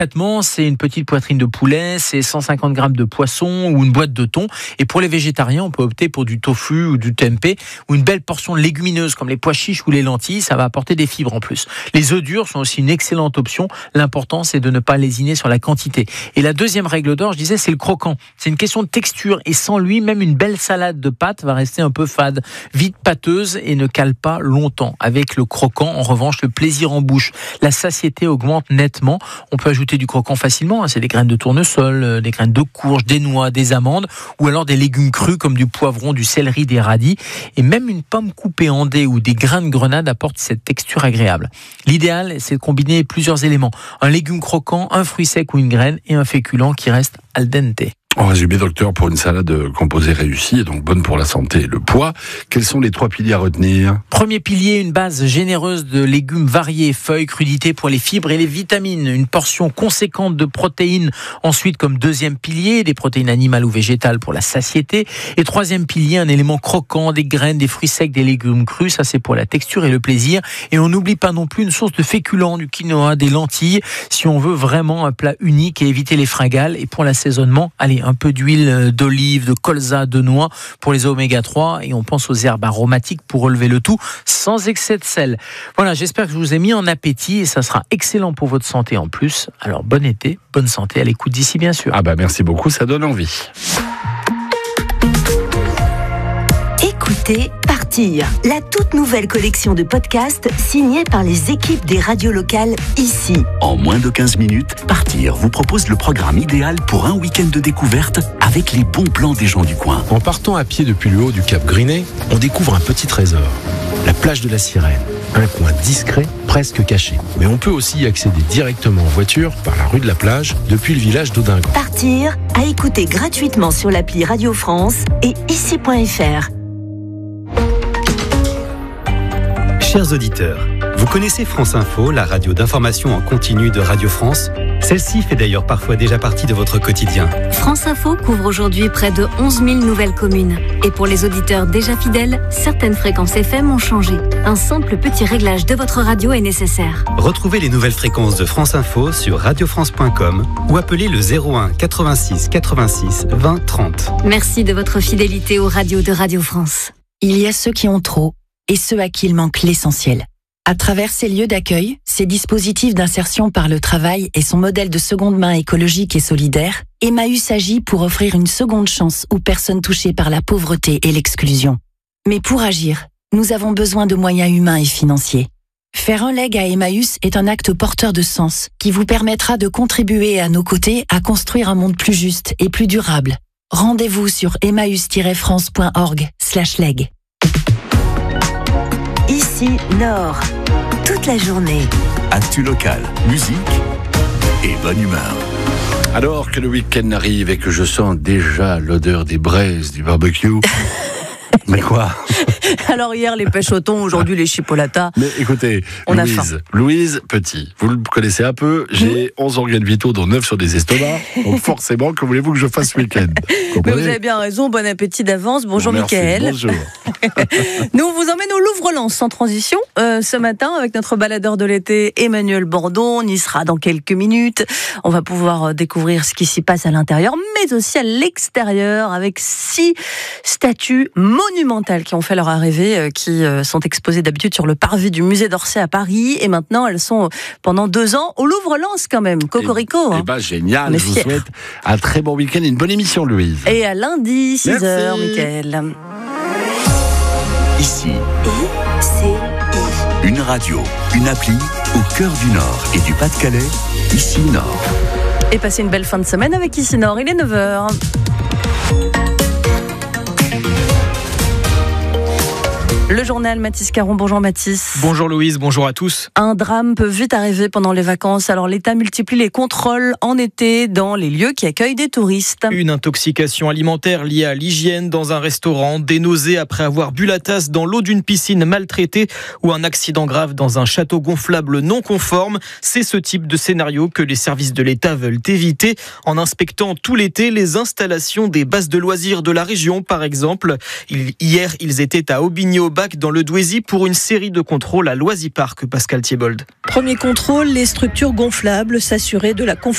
Concrètement, c'est une petite poitrine de poulet, c'est 150 grammes de poisson ou une boîte de thon. Et pour les végétariens, on peut opter pour du tofu ou du tempeh ou une belle portion de légumineuses comme les pois chiches ou les lentilles. Ça va apporter des fibres en plus. Les œufs durs sont aussi une excellente option. L'important, c'est de ne pas lésiner sur la quantité. Et la deuxième règle d'or, je disais, c'est le croquant. C'est une question de texture et sans lui, même une belle salade de pâtes va rester un peu fade, vite pâteuse et ne cale pas longtemps. Avec le croquant, en revanche, le plaisir en bouche, la satiété augmente nettement. On peut ajouter du croquant facilement, c'est des graines de tournesol, des graines de courge, des noix, des amandes ou alors des légumes crus comme du poivron, du céleri, des radis et même une pomme coupée en dés ou des grains de grenade apportent cette texture agréable. L'idéal, c'est de combiner plusieurs éléments, un légume croquant, un fruit sec ou une graine et un féculent qui reste al dente. En résumé, docteur, pour une salade composée réussie et donc bonne pour la santé et le poids, quels sont les 3 piliers à retenir ? Premier pilier, une base généreuse de légumes variés, feuilles, crudités pour les fibres et les vitamines. Une portion conséquente de protéines. Ensuite, comme deuxième pilier, des protéines animales ou végétales pour la satiété. Et troisième pilier, un élément croquant, des graines, des fruits secs, des légumes crus. Ça, c'est pour la texture et le plaisir. Et on n'oublie pas non plus une source de féculents, du quinoa, des lentilles, si on veut vraiment un plat unique et éviter les fringales. Et pour l'assaisonnement, allez, un peu d'huile d'olive, de colza, de noix pour les oméga 3 et on pense aux herbes aromatiques pour relever le tout sans excès de sel. Voilà, j'espère que je vous ai mis en appétit et ça sera excellent pour votre santé en plus. Alors bon été, bonne santé à l'écoute d'ici bien sûr. Merci beaucoup, ça donne envie. Écoutez Partir, la toute nouvelle collection de podcasts signée par les équipes des radios locales ici. En moins de 15 minutes, Partir vous propose le programme idéal pour un week-end de découverte avec les bons plans des gens du coin. En partant à pied depuis le haut du Cap Grinet, on découvre un petit trésor, la plage de la Sirène. Un coin discret, presque caché. Mais on peut aussi y accéder directement en voiture par la rue de la plage depuis le village d'Audingon. Partir, à écouter gratuitement sur l'appli Radio France et ici.fr. Chers auditeurs, vous connaissez France Info, la radio d'information en continu de Radio France ? Celle-ci fait d'ailleurs parfois déjà partie de votre quotidien. France Info couvre aujourd'hui près de 11 000 nouvelles communes. Et pour les auditeurs déjà fidèles, certaines fréquences FM ont changé. Un simple petit réglage de votre radio est nécessaire. Retrouvez les nouvelles fréquences de France Info sur radiofrance.com ou appelez le 01 86 86 20 30. Merci de votre fidélité aux radios de Radio France. Il y a ceux qui ont trop et ceux à qui il manque l'essentiel. À travers ces lieux d'accueil, ces dispositifs d'insertion par le travail et son modèle de seconde main écologique et solidaire, Emmaüs agit pour offrir une seconde chance aux personnes touchées par la pauvreté et l'exclusion. Mais pour agir, nous avons besoin de moyens humains et financiers. Faire un leg à Emmaüs est un acte porteur de sens qui vous permettra de contribuer à nos côtés à construire un monde plus juste et plus durable. Rendez-vous sur emmaüs-france.org/leg. Ici, Nord. Toute la journée. Actu local, musique et bonne humeur. Alors que le week-end arrive et que je sens déjà l'odeur des braises du barbecue. Mais quoi ? Alors hier les pêches au thon, aujourd'hui les chipolatas. Mais écoutez, Louise Petit, vous le connaissez un peu, j'ai 11 organes vitaux dont 9 sur des estomacs, donc forcément, que voulez-vous que je fasse ce week-end ? Mais vous avez bien raison, bon appétit d'avance. Bonjour merci, Mickaël. Bonjour. Nous vous emmène au Louvre-Lens sans transition ce matin avec notre baladeur de l'été Emmanuel Bordon. On y sera dans quelques minutes. On va pouvoir découvrir ce qui s'y passe à l'intérieur, mais aussi à l'extérieur avec 6 statues monumentales qui ont fait leur arrivée, qui sont exposées d'habitude sur le parvis du musée d'Orsay à Paris et maintenant elles sont pendant 2 ans au Louvre-Lens quand même. Cocorico. Génial, je vous souhaite un très bon week-end et une bonne émission Louise. Et à lundi 6h Mickaël. Ici, une radio, une appli au cœur du Nord et du Pas-de-Calais, Ici Nord. Et passez une belle fin de semaine avec Ici Nord, il est 9h. Le journal Mathis Caron. Bonjour Mathis. Bonjour Louise, bonjour à tous. Un drame peut vite arriver pendant les vacances. Alors l'État multiplie les contrôles en été dans les lieux qui accueillent des touristes. Une intoxication alimentaire liée à l'hygiène dans un restaurant, des nausées après avoir bu la tasse dans l'eau d'une piscine maltraitée ou un accident grave dans un château gonflable non conforme. C'est ce type de scénario que les services de l'État veulent éviter en inspectant tout l'été les installations des bases de loisirs de la région par exemple. Hier, ils étaient à Aubigné-au-Bac dans le Douaisis pour une série de contrôles à Loisipark, Pascal Thiebold. Premier contrôle, les structures gonflables, s'assurer de la conformité